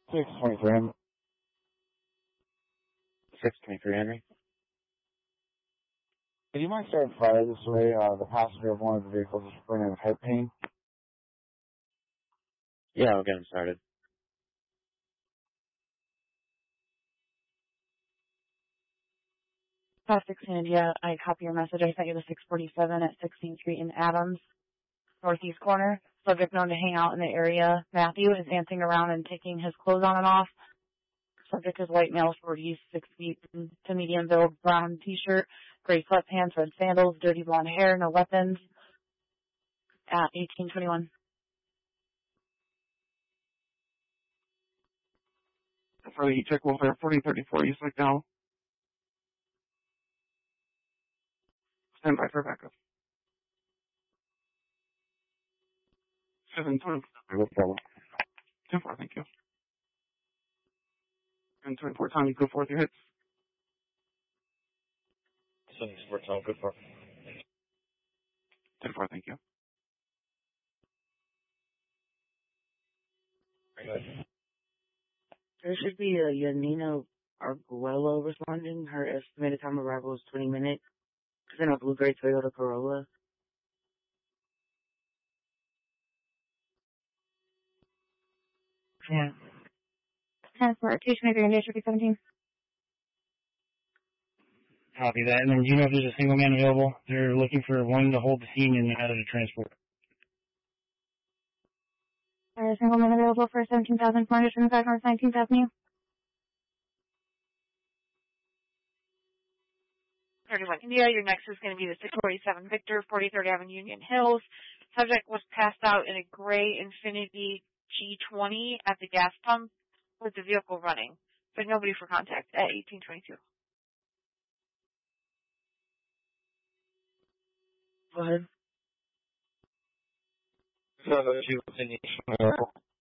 623 Henry. 623 Henry. Do you mind starting fire this way? The passenger of one of the vehicles is complaining of head pain. Yeah, I'll get him started. South 6 India, I copy your message. I sent you the 647 at 16th Street in Adams, northeast corner. Subject known to hang out in the area. Matthew is dancing around and taking his clothes on and off. Subject is white male, 46 feet to medium build, brown t-shirt, gray sweatpants, red sandals, dirty blonde hair, no weapons. At 1821. For the check welfare 4034, you select now. Stand by for backup. 720. No problem. 10-4, thank you. And 24 times, go forth your hits. 74 Tom, good for. 10-4, thank you. There should be a Yanina Arguello responding. Her estimated time of arrival is 20 minutes. It's in a blue-gray Toyota Corolla. Yeah. Transport 223 India, should be 17. Copy that. And then do you know if there's a single man available? They're looking for one to hold the scene and out of the transport. There is a single man available for 17,425 North 19th Avenue. 31 India, your next is going to be the 647 Victor, 43rd Avenue, Union Hills. Subject was passed out in a gray Infiniti G20 at the gas pump with the vehicle running, but nobody for contact at 1822. Go ahead. So, she was in